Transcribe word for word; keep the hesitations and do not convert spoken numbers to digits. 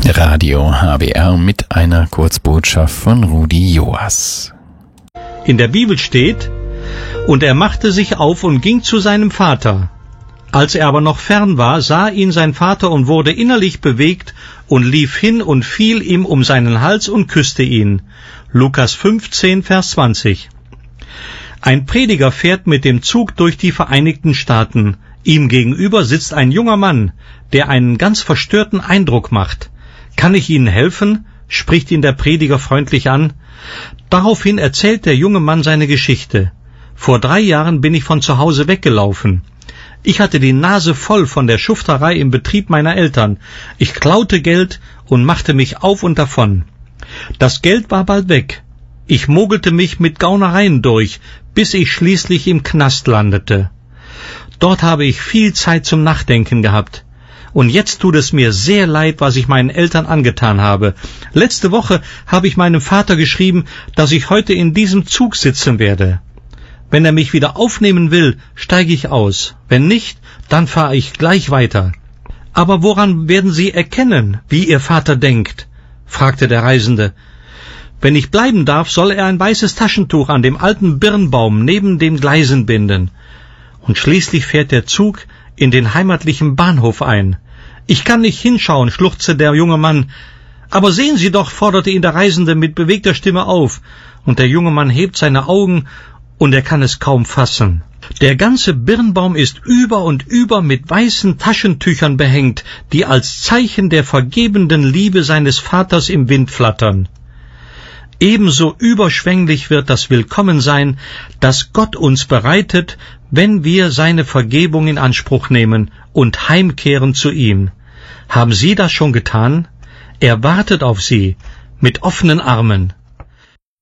Radio H B R mit einer Kurzbotschaft von Rudi Joas. In der Bibel steht: Und er machte sich auf und ging zu seinem Vater. Als er aber noch fern war, sah ihn sein Vater und wurde innerlich bewegt und lief hin und fiel ihm um seinen Hals und küsste ihn. Lukas fünfzehn, Vers zwanzig. Ein Prediger fährt mit dem Zug durch die Vereinigten Staaten. Ihm gegenüber sitzt ein junger Mann, der einen ganz verstörten Eindruck macht. »Kann ich Ihnen helfen?« spricht ihn der Prediger freundlich an. Daraufhin erzählt der junge Mann seine Geschichte. »Vor drei Jahren bin ich von zu Hause weggelaufen. Ich hatte die Nase voll von der Schufterei im Betrieb meiner Eltern. Ich klaute Geld und machte mich auf und davon. Das Geld war bald weg. Ich mogelte mich mit Gaunereien durch, bis ich schließlich im Knast landete. Dort habe ich viel Zeit zum Nachdenken gehabt. Und jetzt tut es mir sehr leid, was ich meinen Eltern angetan habe. Letzte Woche habe ich meinem Vater geschrieben, dass ich heute in diesem Zug sitzen werde. Wenn er mich wieder aufnehmen will, steige ich aus. Wenn nicht, dann fahre ich gleich weiter. Aber woran werden Sie erkennen, wie Ihr Vater denkt?« fragte der Reisende. »Wenn ich bleiben darf, soll er ein weißes Taschentuch an dem alten Birnbaum neben den Gleisen binden.« Und schließlich fährt der Zug in den heimatlichen Bahnhof ein. »Ich kann nicht hinschauen«, schluchzte der junge Mann. »Aber sehen Sie doch«, forderte ihn der Reisende mit bewegter Stimme auf. Und der junge Mann hebt seine Augen, und er kann es kaum fassen. Der ganze Birnbaum ist über und über mit weißen Taschentüchern behängt, die als Zeichen der vergebenden Liebe seines Vaters im Wind flattern. Ebenso überschwänglich wird das Willkommensein, das Gott uns bereitet, wenn wir seine Vergebung in Anspruch nehmen und heimkehren zu ihm. Haben Sie das schon getan? Er wartet auf Sie mit offenen Armen.